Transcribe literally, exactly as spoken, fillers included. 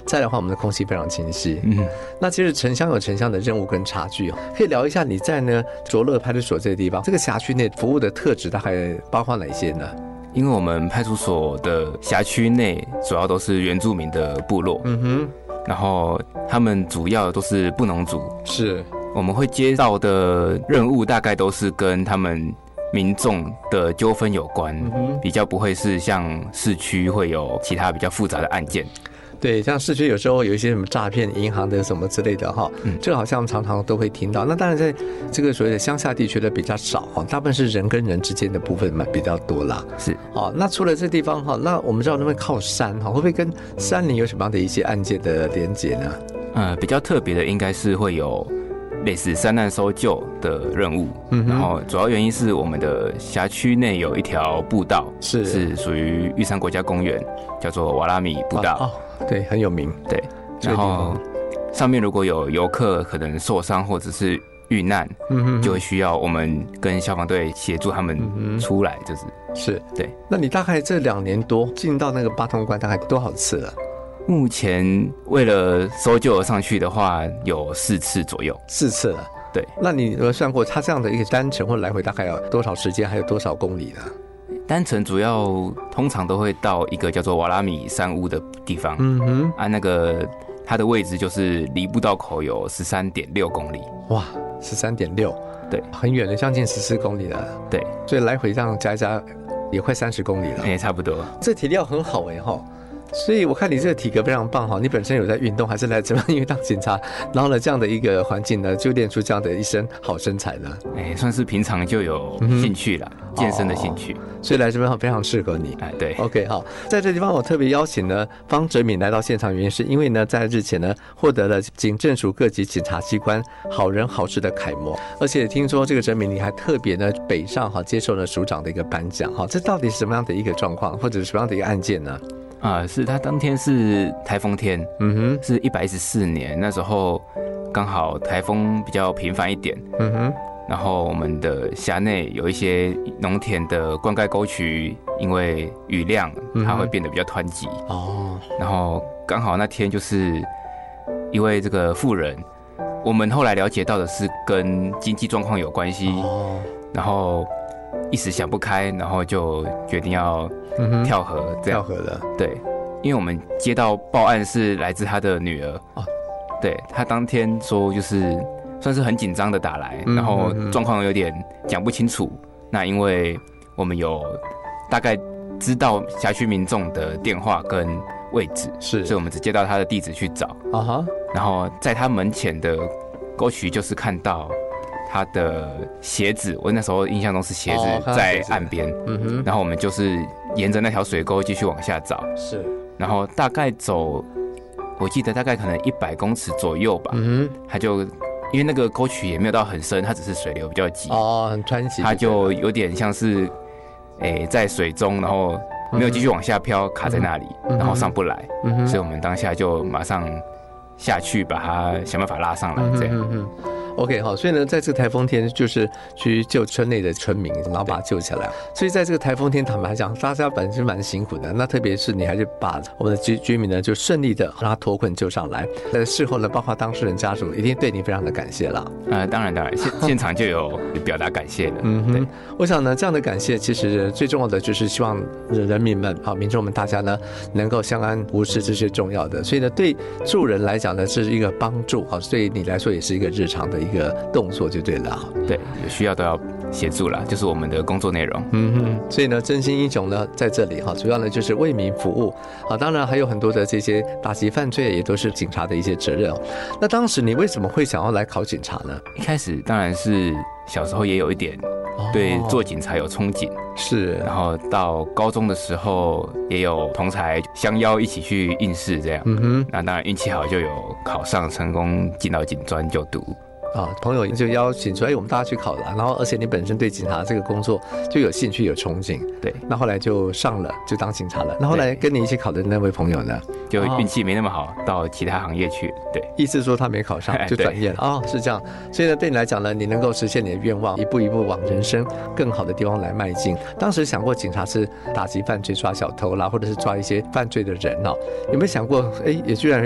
再来的话我们的空气非常清晰。嗯，那其实城乡有城乡的任务跟差距，可以聊一下你在呢卓乐派出所这个地方，这个辖区内服务的特质大概包括哪些呢？ 因为我们派出所的辖区内主要都是原住民的部落，嗯哼，然后他们主要都是布农族， 是我们会接到的任务大概都是跟他们民众的纠纷有关，嗯，比较不会是像市区会有其他比较复杂的案件。 对，像市区有时候有一些什么诈骗银行的什么之类的哈，嗯，这个好像常常都会听到。那当然在这个所谓的乡下地区的比较少哈，大部分是人跟人之间的部分嘛比较多啦。 是， 哦，那除了这地方哈，那我们知道那边靠山哈，会不会跟山林有什么样的一些案件的连结呢？ 呃，比较特别的应该是会有类似山难搜救的任务，嗯，然后主要原因是我们的辖区内有一条步道是是属于玉山国家公园，叫做瓦拉米步道。 哦，对，很有名。 对，然后上面如果有游客可能受伤或者是遇难，嗯，就会需要我们跟消防队协助他们出来，就是是对。 那你大概这两年多进到那个八通关大概多少次了？ 目前为了搜救而上去的话，有四次左右。 四次了。 对。 那你有算过它这样的一个单程或来回大概要多少时间，还有多少公里呢？ 单程主要通常都会到一个叫做瓦拉米山屋的地方，嗯哼，啊，那个它的位置就是离步道口有十三点六公里。 哇，十三点六，对，很远的，将近十四公里了。 对， 所以来回这样加一加也快三十公里了。 哎，差不多。 这体力要很好哎哈。所以我看你这个体格非常棒哈，你本身有在运动，还是来这边因为当警察，然后呢这样的一个环境呢，就练出这样的一身好身材呢？ 哎，算是平常就有兴趣啦，嗯，健身的兴趣，哦， 所以来这边非常适合你。 哎，对 ，OK 好，在这地方我特别邀请呢方哲敏来到现场，原因是因为呢在日前呢获得了警政署各级警察机关好人好事的楷模，而且听说这个哲敏你还特别呢北上哈接受了署长的一个颁奖哈，这到底是什么样的一个状况，或者是什么样的一个案件呢？ 啊，是他当天是台风天，嗯哼，是一百一十四年，那时候刚好台风比较频繁一点，嗯哼，然后我们的辖内有一些农田的灌溉沟渠，因为雨量它会变得比较湍急，哦，然后刚好那天就是一位这个妇人，我们后来了解到的是跟经济状况有关系，哦，然后一时想不开，然后就决定要跳河，这样， 跳河了。 对，因为我们接到报案是来自他的女儿，哦，对，他当天说就是算是很紧张的打来，然后状况有点讲不清楚。那因为我们有大概知道辖区民众的电话跟位置，是，所以我们只接到他的地址去找，啊哈，然后在他门前的沟渠就是看到他的鞋子，我那时候印象中是鞋子在岸边，嗯哼，然后我们就是沿着那条水沟继续往下找，是，然后大概走，我记得大概可能一百公尺左右吧，嗯哼，他就因为那个沟渠也没有到很深，它只是水流比较急，哦，很湍急，它就有点像是，诶，在水中，然后没有继续往下漂，卡在那里，然后上不来，嗯哼，所以我们当下就马上下去把它想办法拉上来，这样。嗯哼 OK 好，所以呢，在这个台风天就是去救村内的村民，然后把他救起来。所以在这个台风天，坦白讲，大家本身蛮辛苦的。那特别是你还是把我们的居居民呢，就顺利的让他脱困救上来。在事后呢，包括当事人家属，一定对你非常的感谢啦。 呃，当然当然，现现场就有表达感谢了。 嗯哼，对，我想呢，这样的感谢其实最重要的就是希望人民们啊，民众们大家呢能够相安无事，这是重要的。所以呢，对助人来讲呢，这是一个帮助啊，对你来说也是一个日常的一个动作就对了。 对，有需要都要协助啦，就是我们的工作内容。 嗯哼，所以呢，真心英雄呢在这里哈，主要呢就是为民服务啊，当然还有很多的这些打击犯罪也都是警察的一些责任哦。那当时你为什么会想要来考警察呢？ 一开始当然是小时候也有一点对做警察有憧憬， 是， 然后到高中的时候也有同侪相邀一起去应试这样，嗯哼，那当然运气好就有考上，成功进到警专就读。 啊，朋友就邀请说，哎，我们大家去考了，然后而且你本身对警察这个工作就有兴趣有憧憬， 对， 那后来就上了，就当警察了。那后来跟你一起考的那位朋友呢， 就运气没那么好，到其他行业去，对， 意思说他没考上就转业了，哦，是这样。所以呢，对你来讲呢，你能够实现你的愿望，一步一步往人生更好的地方来迈进。当时想过警察是打击犯罪、抓小偷啦，或者是抓一些犯罪的人哦，有没有想过，哎，也居然